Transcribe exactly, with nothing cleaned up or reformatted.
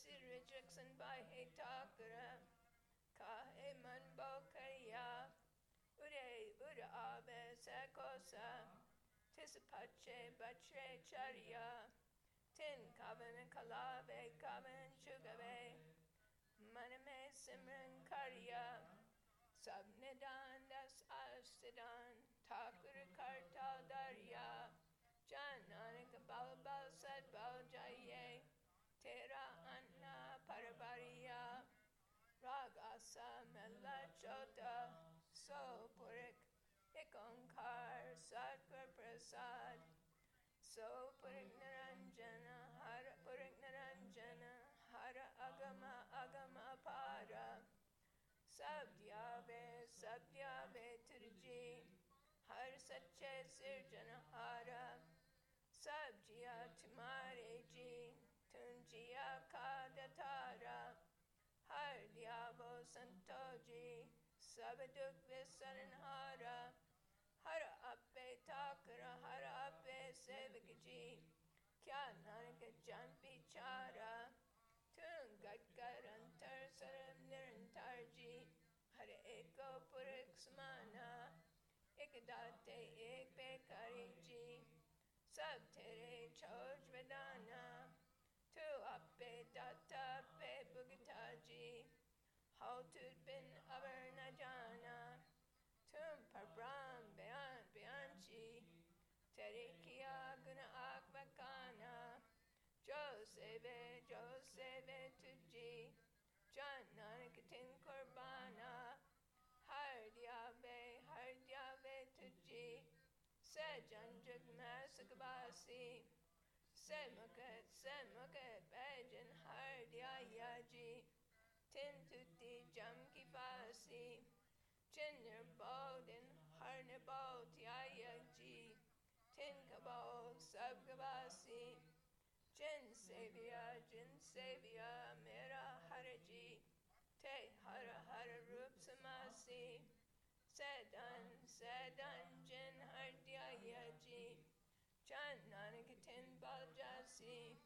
Sir Jackson by Hey Takara Kahe Manbo Kariya Ure Ura Abe Sakosa Tisapache Batre Charya Tin Kavan Kalave Kavan Shugave Maname Simran Karya Sabnidan Das Asidan Thakur Kartal Darya Jananik Balbal Sadbal Jaye Tera Anna Parabariya Ragasa Mela Chota So Purik Ikonkar Satkar Prasad So Purik Naranjana Hara Purik Naranjana Hara Agama Agama Para Sabdyave Sabdyave Turji Har Sache Sirjana Hara Sabjiya Tumare Ji Tunjiya Kadatara Har Diavo Santoji Sabaduk Visaranhara Har Appe Takara Har Appe Sevakaji Kya Nanak Jan Bichara Tun Gadgarantar Saram Nirantarji Har Eko Purik Samana Ikadate Ek Bekariji Sab Tere Choj Vedana Tu Appe Data Pe Bugataji How Tud Bin Avarnajana Tum Parbram Beyan Beyanchi Terikia Guna Akvakana Joseve Joseve Tuji Jan Nanakatin Korbana Hardyabe Hardyabe Tuji Sajan Jagmasakabasi Semukat Semukat Bajan Hardyayaji Tintuti Jamkifasi Chinner Bodin Harnabod Yayaji Tinkabod Sabgabasi Jin Savia Jin Savia Mera Haraji Te Hara Hara Rup Samasi Sadan Sadan Jin Hardyayaji Chan Nanakatin Baljasi